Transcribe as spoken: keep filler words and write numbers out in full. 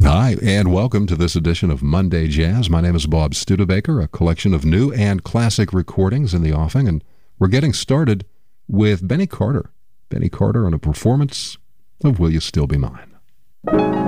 Hi, and welcome to this edition of Monday Jazz. My name is Bob Studebaker, a collection of new and classic recordings in the offing, and we're getting started with Benny Carter. Benny Carter on a performance of Will You Still Be Mine?